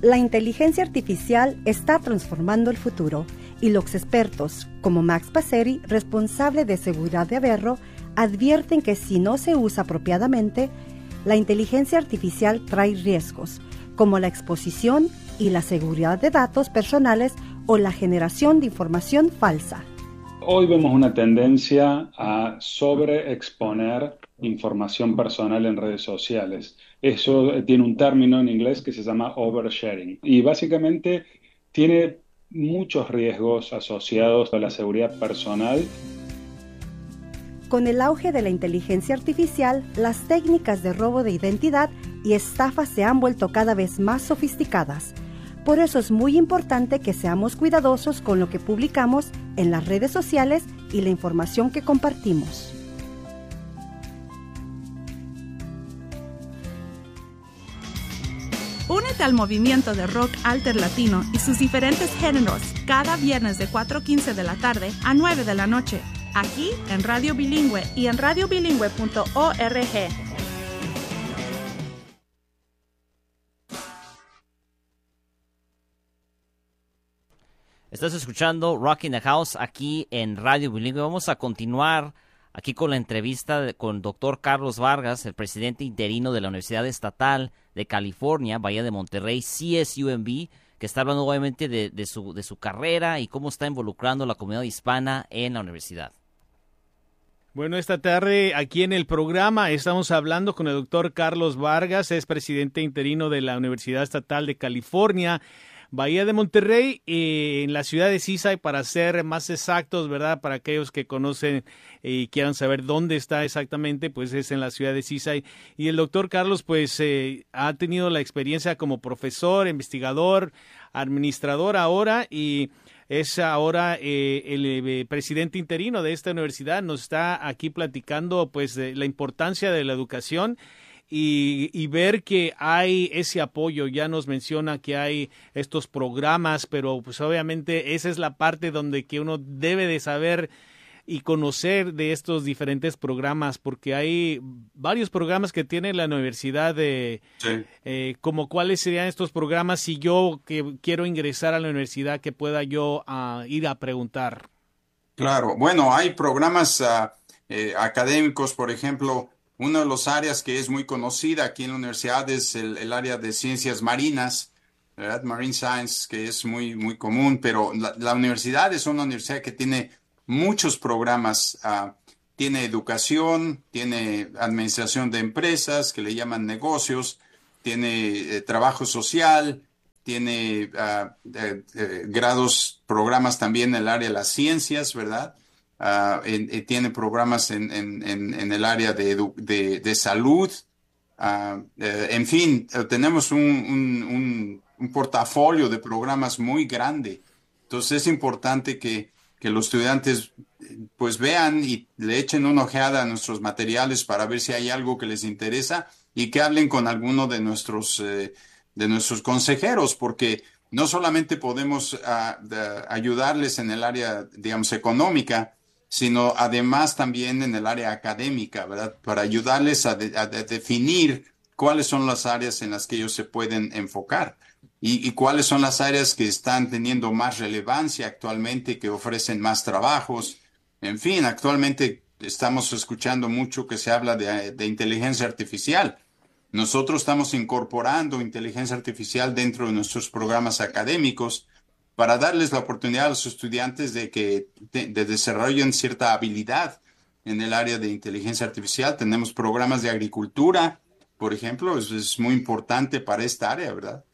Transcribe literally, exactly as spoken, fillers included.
La inteligencia artificial está transformando el futuro y los expertos, como Max Passeri, responsable de seguridad de Averro, advierten que si no se usa apropiadamente, la inteligencia artificial trae riesgos, como la exposición y la seguridad de datos personales o la generación de información falsa. Hoy vemos una tendencia a sobreexponer información personal en redes sociales. Eso tiene un término en inglés que se llama oversharing y básicamente tiene muchos riesgos asociados a la seguridad personal. Con el auge de la inteligencia artificial, las técnicas de robo de identidad y estafa se han vuelto cada vez más sofisticadas. Por eso es muy importante que seamos cuidadosos con lo que publicamos en las redes sociales y la información que compartimos. Únete al movimiento de rock alter latino y sus diferentes géneros cada viernes de cuatro quince de la tarde a nueve de la noche, aquí en Radio Bilingüe y en radio bilingüe punto org. Estás escuchando Rock in the House aquí en Radio Bilingüe. Vamos a continuar aquí con la entrevista de, con el doctor Carlos Vargas, el presidente interino de la Universidad Estatal de California, Bahía de Monterrey, C S U M B, que está hablando obviamente de, de, su, de su carrera y cómo está involucrando a la comunidad hispana en la universidad. Bueno, esta tarde aquí en el programa estamos hablando con el doctor Carlos Vargas, es presidente interino de la Universidad Estatal de California, Bahía de Monterrey, eh, en la ciudad de Seaside, para ser más exactos, ¿verdad? Para aquellos que conocen y quieran saber dónde está exactamente, pues es en la ciudad de Seaside. Y el doctor Carlos, pues, eh, ha tenido la experiencia como profesor, investigador, administrador ahora, y es ahora eh, el eh, presidente interino de esta universidad. Nos está aquí platicando, pues, de la importancia de la educación. Y, y ver que hay ese apoyo. Ya nos menciona que hay estos programas, pero pues obviamente esa es la parte donde que uno debe de saber y conocer de estos diferentes programas, porque hay varios programas que tiene la universidad de, sí. eh, como cuáles serían estos programas si yo que quiero ingresar a la universidad que pueda yo uh, ir a preguntar. Claro, bueno, hay programas uh, eh, académicos, por ejemplo. Una de las áreas que es muy conocida aquí en la universidad es el, el área de ciencias marinas, ¿verdad? Marine Science, que es muy, muy común, pero la, la universidad es una universidad que tiene muchos programas. Uh, tiene educación, tiene administración de empresas, que le llaman negocios, tiene eh, trabajo social, tiene uh, eh, eh, grados, programas también en el área de las ciencias, ¿verdad? Uh, en, en, tiene programas en, en, en, en el área de, de, de salud. Uh, eh, en fin, eh, tenemos un, un, un, un portafolio de programas muy grande. Entonces es importante que, que los estudiantes pues vean y le echen una ojeada a nuestros materiales para ver si hay algo que les interesa y que hablen con alguno de nuestros, eh, de nuestros consejeros, porque no solamente podemos uh, de, ayudarles en el área, digamos, económica, sino además también en el área académica, ¿verdad? Para ayudarles a, de, a de definir cuáles son las áreas en las que ellos se pueden enfocar y, y cuáles son las áreas que están teniendo más relevancia actualmente, que ofrecen más trabajos. En fin, actualmente estamos escuchando mucho que se habla de, de inteligencia artificial. Nosotros estamos incorporando inteligencia artificial dentro de nuestros programas académicos para darles la oportunidad a los estudiantes de que de, de desarrollen cierta habilidad en el área de inteligencia artificial. Tenemos programas de agricultura, por ejemplo, eso es muy importante para esta área, ¿verdad?